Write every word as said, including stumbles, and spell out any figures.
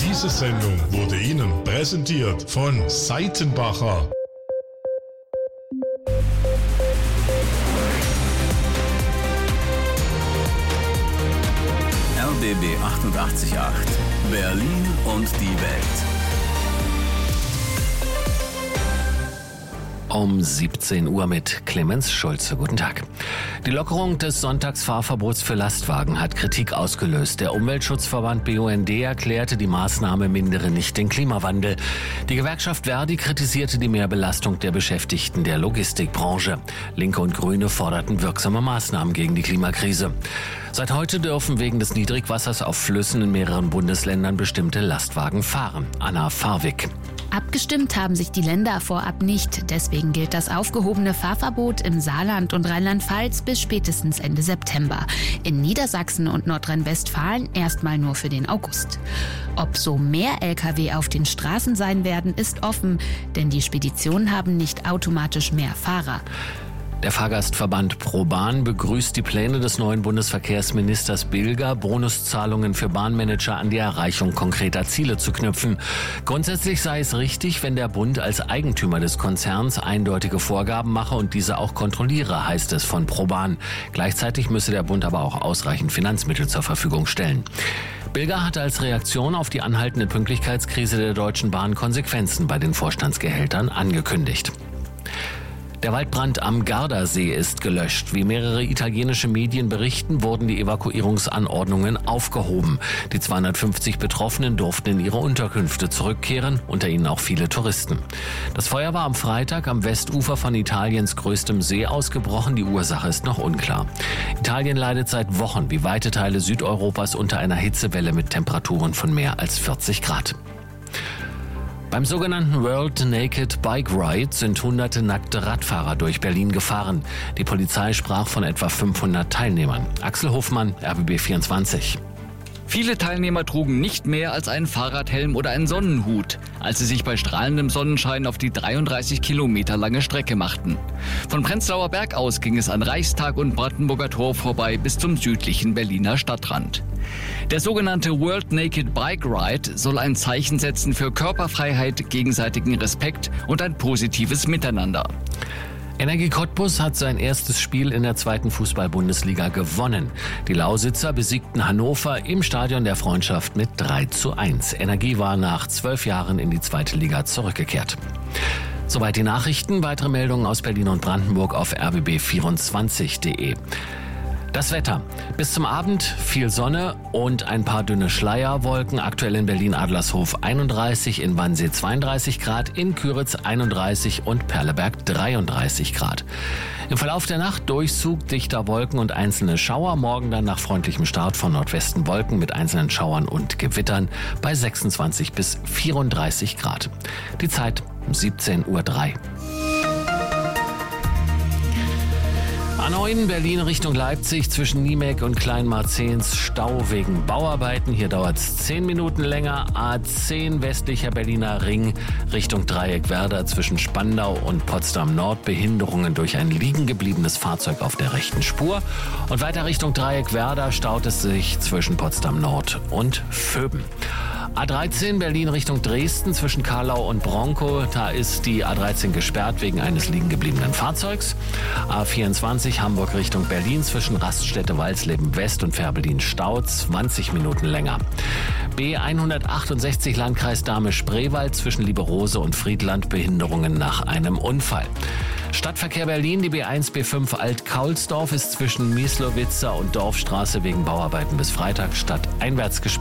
Diese Sendung wurde Ihnen präsentiert von Seitenbacher. R B B achtundachtzig Komma acht. Berlin und die Welt. Um siebzehn Uhr mit Clemens Schulze. Guten Tag. Die Lockerung des Sonntagsfahrverbots für Lastwagen hat Kritik ausgelöst. Der Umweltschutzverband B U N D erklärte, die Maßnahme mindere nicht den Klimawandel. Die Gewerkschaft Verdi kritisierte die Mehrbelastung der Beschäftigten der Logistikbranche. Linke und Grüne forderten wirksame Maßnahmen gegen die Klimakrise. Seit heute dürfen wegen des Niedrigwassers auf Flüssen in mehreren Bundesländern bestimmte Lastwagen fahren. Anna Farwig. Abgestimmt haben sich die Länder vorab nicht. Deswegen gilt das aufgehobene Fahrverbot im Saarland und Rheinland-Pfalz bis spätestens Ende September. In Niedersachsen und Nordrhein-Westfalen erstmal nur für den August. Ob so mehr L K W auf den Straßen sein werden, ist offen, denn die Speditionen haben nicht automatisch mehr Fahrer. Der Fahrgastverband ProBahn begrüßt die Pläne des neuen Bundesverkehrsministers Bilger, Bonuszahlungen für Bahnmanager an die Erreichung konkreter Ziele zu knüpfen. Grundsätzlich sei es richtig, wenn der Bund als Eigentümer des Konzerns eindeutige Vorgaben mache und diese auch kontrolliere, heißt es von ProBahn. Gleichzeitig müsse der Bund aber auch ausreichend Finanzmittel zur Verfügung stellen. Bilger hatte als Reaktion auf die anhaltende Pünktlichkeitskrise der Deutschen Bahn Konsequenzen bei den Vorstandsgehältern angekündigt. Der Waldbrand am Gardasee ist gelöscht. Wie mehrere italienische Medien berichten, wurden die Evakuierungsanordnungen aufgehoben. Die zweihundertfünfzig Betroffenen durften in ihre Unterkünfte zurückkehren, unter ihnen auch viele Touristen. Das Feuer war am Freitag am Westufer von Italiens größtem See ausgebrochen. Die Ursache ist noch unklar. Italien leidet seit Wochen, wie weite Teile Südeuropas, unter einer Hitzewelle mit Temperaturen von mehr als vierzig Grad. Beim sogenannten World Naked Bike Ride sind hunderte nackte Radfahrer durch Berlin gefahren. Die Polizei sprach von etwa fünfhundert Teilnehmern. Axel Hofmann, R B B vierundzwanzig. Viele Teilnehmer trugen nicht mehr als einen Fahrradhelm oder einen Sonnenhut, als sie sich bei strahlendem Sonnenschein auf die dreiunddreißig Kilometer lange Strecke machten. Von Prenzlauer Berg aus ging es an Reichstag und Brandenburger Tor vorbei bis zum südlichen Berliner Stadtrand. Der sogenannte World Naked Bike Ride soll ein Zeichen setzen für Körperfreiheit, gegenseitigen Respekt und ein positives Miteinander. Energie Cottbus hat sein erstes Spiel in der zweiten Fußball-Bundesliga gewonnen. Die Lausitzer besiegten Hannover im Stadion der Freundschaft mit drei zu eins. Energie war nach zwölf Jahren in die zweite Liga zurückgekehrt. Soweit die Nachrichten. Weitere Meldungen aus Berlin und Brandenburg auf r b b vierundzwanzig punkt de. Das Wetter. Bis zum Abend viel Sonne und ein paar dünne Schleierwolken. Aktuell in Berlin-Adlershof einunddreißig, in Wannsee zweiunddreißig Grad, in Küritz einunddreißig und Perleberg dreiunddreißig Grad. Im Verlauf der Nacht Durchzug dichter Wolken und einzelne Schauer. Morgen dann nach freundlichem Start von Nordwesten Wolken mit einzelnen Schauern und Gewittern bei sechsundzwanzig bis vierunddreißig Grad. Die Zeit siebzehn Uhr drei. A neun Berlin Richtung Leipzig zwischen Niemek und Kleinmarzens Stau wegen Bauarbeiten. Hier dauert es zehn Minuten länger. A zehn westlicher Berliner Ring Richtung Dreieck Werder zwischen Spandau und Potsdam Nord. Behinderungen durch ein liegen gebliebenes Fahrzeug auf der rechten Spur. Und weiter Richtung Dreieck Werder staut es sich zwischen Potsdam Nord und Vöben. A dreizehn Berlin Richtung Dresden zwischen Karlau und Bronkow. Da ist die A dreizehn gesperrt wegen eines liegen gebliebenen Fahrzeugs. A vierundzwanzig Hamburg Richtung Berlin zwischen Raststätte Walsleben West und Fährberlin Stau zwanzig Minuten länger. B hundertachtundsechzig Landkreis Dahme-Spreewald zwischen Lieberose und Friedland. Behinderungen nach einem Unfall. Stadtverkehr Berlin, die B eins B fünf Alt-Kaulsdorf ist zwischen Mieslowitzer und Dorfstraße wegen Bauarbeiten bis Freitag stadteinwärts gesperrt.